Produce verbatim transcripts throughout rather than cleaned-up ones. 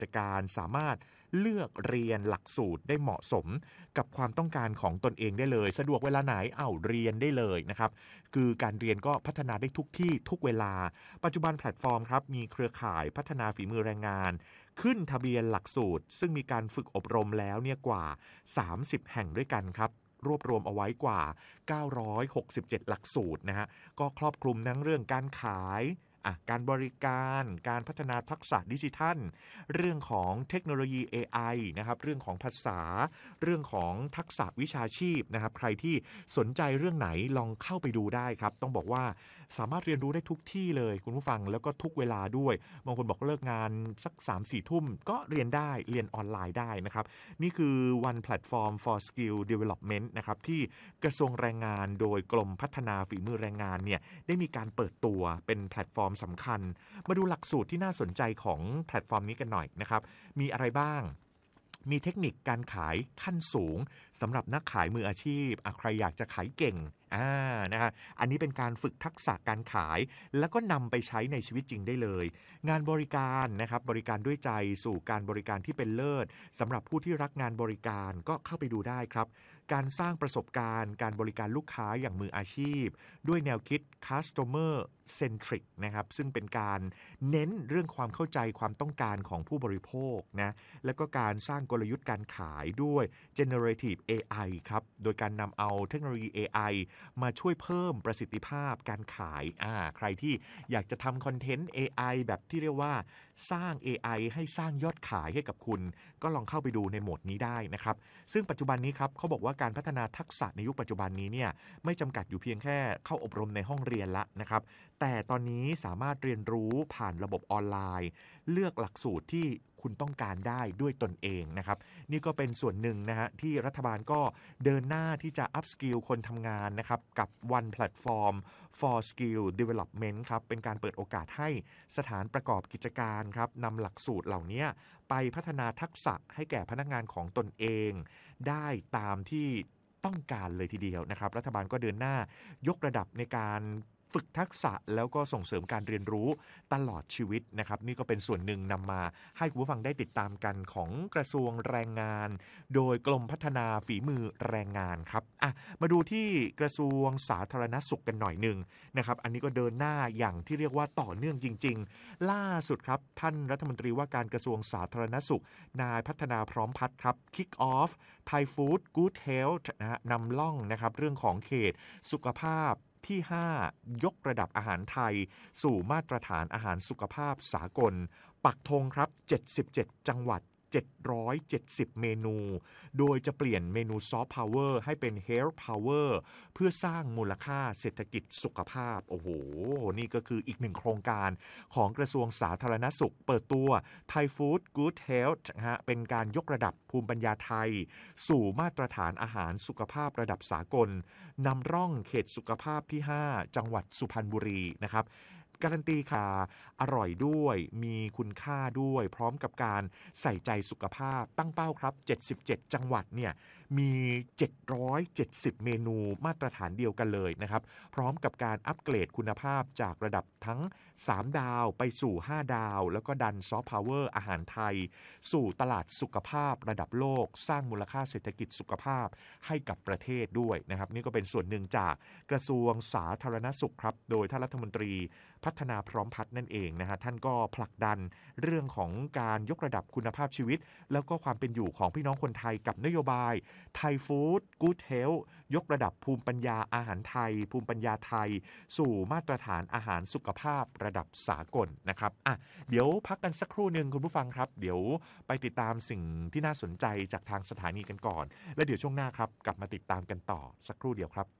จการสามารถเลือกเรียนหลักสูตรได้เหมาะสมกับความต้องการของตนเองได้เลยสะดวกเวลาไหนเอ้าเรียนได้เลยนะครับคือการเรียนก็พัฒนาได้ทุกที่ทุกเวลาปัจจุบันแพลตฟอร์มครับมีเครือข่ายพัฒนาฝีมือแรงงานขึ้นทะเบียนหลักสูตรซึ่งมีการฝึกอบรมแล้วเนี่ยกว่าสามสิบแห่งด้วยกันครับรวบรวมเอาไว้กว่าเก้าร้อยหกสิบเจ็ดหลักสูตรนะฮะก็ครอบคลุมทั้งเรื่องการขายอ่ะการบริการการพัฒนาทักษะดิจิทัลเรื่องของเทคโนโลยี เอ ไอ นะครับเรื่องของภาษาเรื่องของทักษะวิชาชีพนะครับใครที่สนใจเรื่องไหนลองเข้าไปดูได้ครับต้องบอกว่าสามารถเรียนรู้ได้ทุกที่เลยคุณผู้ฟังแล้วก็ทุกเวลาด้วยบางคนบอกเลิกงานสัก สามสี่ ทุ่มก็เรียนได้เรียนออนไลน์ได้นะครับนี่คือ One Platform for Skill Development นะครับที่กระทรวงแรงงานโดยกรมพัฒนาฝีมือแรงงานเนี่ยได้มีการเปิดตัวเป็นแพลตฟอร์มสำคัญมาดูหลักสูตรที่น่าสนใจของแพลตฟอร์มนี้กันหน่อยนะครับมีอะไรบ้างมีเทคนิคการขายขั้นสูงสำหรับนักขายมืออาชีพใครอยากจะขายเก่งอ่านะฮะอันนี้เป็นการฝึกทักษะการขายแล้วก็นำไปใช้ในชีวิตจริงได้เลยงานบริการนะครับบริการด้วยใจสู่การบริการที่เป็นเลิศสำหรับผู้ที่รักงานบริการก็เข้าไปดูได้ครับการสร้างประสบการณ์การบริการลูกค้าอย่างมืออาชีพด้วยแนวคิด customer centric นะครับซึ่งเป็นการเน้นเรื่องความเข้าใจความต้องการของผู้บริโภคนะแล้วก็การสร้างกลยุทธ์การขายด้วย generative เอ ไอ ครับโดยการนำเอาเทคโนโลยี เอ ไอ มาช่วยเพิ่มประสิทธิภาพการขายอ่าใครที่อยากจะทำคอนเทนต์ เอ ไอ แบบที่เรียกว่าสร้าง เอ ไอ ให้สร้างยอดขายให้กับคุณก็ลองเข้าไปดูในโหมดนี้ได้นะครับซึ่งปัจจุบันนี้ครับเขาบอกว่าการพัฒนาทักษะในยุคปัจจุบันนี้เนี่ยไม่จำกัดอยู่เพียงแค่เข้าอบรมในห้องเรียนละนะครับแต่ตอนนี้สามารถเรียนรู้ผ่านระบบออนไลน์เลือกหลักสูตรที่คุณต้องการได้ด้วยตนเองนะครับนี่ก็เป็นส่วนหนึ่งนะฮะที่รัฐบาลก็เดินหน้าที่จะอัพสกิลคนทำงานนะครับกับ One Platform for Skill Development ครับเป็นการเปิดโอกาสให้สถานประกอบกิจการครับนำหลักสูตรเหล่านี้ไปพัฒนาทักษะให้แก่พนักงานของตนเองได้ตามที่ต้องการเลยทีเดียวนะครับรัฐบาลก็เดินหน้ายกระดับในการฝึกทักษะแล้วก็ส่งเสริมการเรียนรู้ตลอดชีวิตนะครับนี่ก็เป็นส่วนหนึ่งนำมาให้คุณผู้ฟังได้ติดตามกันของกระทรวงแรงงานโดยกรมพัฒนาฝีมือแรงงานครับอ่ะมาดูที่กระทรวงสาธารณสุขกันหน่อยหนึ่งนะครับอันนี้ก็เดินหน้าอย่างที่เรียกว่าต่อเนื่องจริงๆล่าสุดครับท่านรัฐมนตรีว่าการกระทรวงสาธารณสุขนายพัฒนาพร้อมพัฒน์ครับ Kick Off Thai Food Good Health นะฮะนำล่องนะครับเรื่องของเขตสุขภาพที่ห้ายกระดับอาหารไทยสู่มาตรฐานอาหารสุขภาพสากลปักธงครับเจ็ดสิบเจ็ดจังหวัดเจ็ดร้อยเจ็ดสิบเมนูโดยจะเปลี่ยนเมนูซอฟต์พาวเวอร์ให้เป็นเฮลท์พาวเวอร์เพื่อสร้างมูลค่าเศรษฐกิจสุขภาพโอ้โหนี่ก็คืออีกหนึ่งโครงการของกระทรวงสาธารณสุขเปิดตัว Thai Food Good Health นะฮะเป็นการยกระดับภูมิปัญญาไทยสู่มาตรฐานอาหารสุขภาพระดับสากลนำร่องเขตสุขภาพที่ห้าจังหวัดสุพรรณบุรีนะครับการันตีค่ะอร่อยด้วยมีคุณค่าด้วยพร้อมกับการใส่ใจสุขภาพตั้งเป้าครับเจ็ดสิบเจ็ดจังหวัดเนี่ยมีเจ็ดร้อยเจ็ดสิบเมนูมาตรฐานเดียวกันเลยนะครับพร้อมกับการอัปเกรดคุณภาพจากระดับทั้งสามดาวไปสู่ห้าดาวแล้วก็ดันซอฟต์พาวเวอร์อาหารไทยสู่ตลาดสุขภาพระดับโลกสร้างมูลค่าเศรษฐกิจสุขภาพให้กับประเทศด้วยนะครับนี่ก็เป็นส่วนหนึ่งจากกระทรวงสาธารณสุขครับโดยท่านรัฐมนตรีพัฒนาพร้อมพัฒน์นั่นเองนะฮะท่านก็ผลักดันเรื่องของการยกระดับคุณภาพชีวิตแล้วก็ความเป็นอยู่ของพี่น้องคนไทยกับนโยบาย Thai Food Good Health ยกระดับภูมิปัญญาอาหารไทยภูมิปัญญาไทยสู่มาตรฐานอาหารสุขภาพระดับสากลนะครับอ่ะเดี๋ยวพักกันสักครู่หนึ่งคุณผู้ฟังครับเดี๋ยวไปติดตามสิ่งที่น่าสนใจจากทางสถานีกันก่อนแล้วเดี๋ยวช่วงหน้าครับกลับมาติดตามกันต่อสักครู่เดียวครับ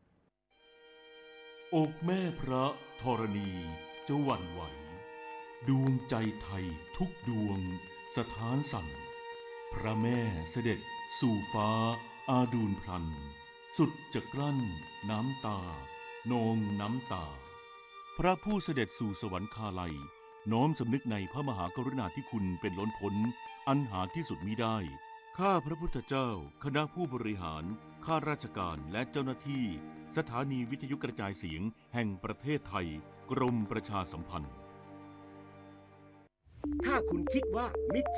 อกแม่พระธรณีจะหวั่นไหวดวงใจไทยทุกดวงสถานสั่นพระแม่เสด็จสู่ฟ้าอาดูลพลันสุดจะกลั้นน้ำตานองน้ำตาพระผู้เสด็จสู่สวรรคาลัยน้อมสำนึกในพระมหากรุณาธิคุณเป็นล้นพ้นอันหาที่สุดมิได้ข้าพระพุทธเจ้าคณะผู้บริหารข้าราชการและเจ้าหน้าที่สถานีวิทยุกระจายเสียงแห่งประเทศไทยกรมประชาสัมพันธ์ถ้าคุณคิดว่ามิจ